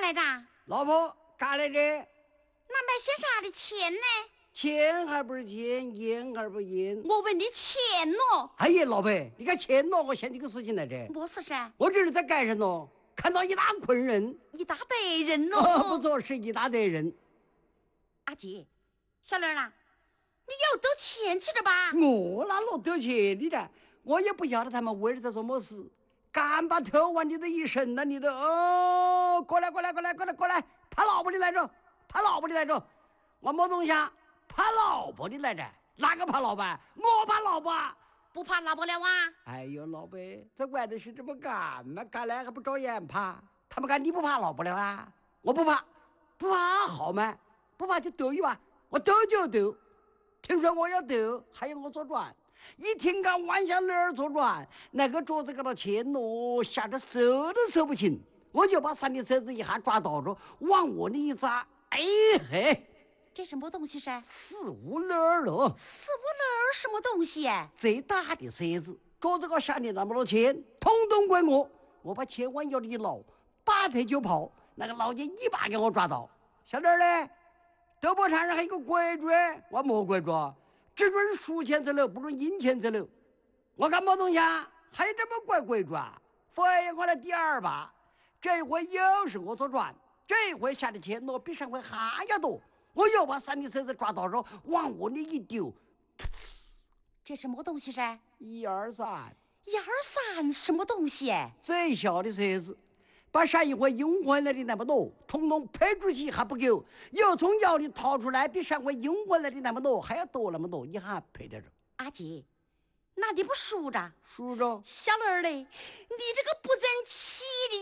来着？ 老婆，干来着？ 那买些啥的钱呢？ 钱还不是钱，烟还不是烟。 我问你钱咯。 哎呀，老婆，你看钱咯，我想起个事情来着。 么事噻？ 我这是在街上咯，看到一大捆人， 一大堆人咯。 不错，是一大堆人。 阿姐，小莲啊，你有兜钱去了吧？ 我哪落得钱的呢？我也不晓得他们为了在做么事，敢把头往你的一伸了，你的哦，过来，怕老婆的来着，怕老婆的来着，我没东西，怕老婆的来着，哪个怕老婆？我怕老婆， 不怕老婆了啊？ 哎呦，老婆，在外头是这么干嘛？干来还不照样怕？他们干你不怕老婆了啊？我不怕，不怕好吗？不怕就斗一把，我斗就斗。听说我要斗，还要我做转。一听个弯下脸儿做转，那个桌子给他牵咯，吓得手都手不清。我就把三的车子一下抓到着，往我那一扎，哎嘿， 这什么东西噻？ 四五轮儿了。 四五轮什么东西呀？ 最大的车子，桌子高下的那么多钱，统统归我。我把钱往腰里一捞，拔腿就跑。那个老姐一把给我抓到。小点儿嘞，德博场上还有个规矩，我没规矩，只准输钱走路，不准赢钱走路。我干么东西啊？还有这么怪规矩啊？飞过来第二把，这回又是我做转，这回下的钱我比上回还要多。我又把三的车子抓到着，往我那一丢， 这什么东西噻？ 一二三， 一二三什么东西？ 最小的车子，把上一回赢回来的那么多，统统赔出去还不够，又从腰里掏出来，比上回赢回来的那么多还要多那么多，一下赔在这。 阿姐，那你不数着？ 数着。 小儿嘞，你这个不争气